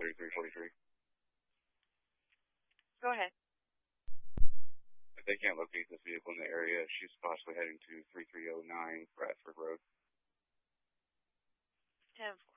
3343. Go ahead. If they can't locate this vehicle in the area, she's possibly heading to 3309 Bradford Road. 10-4.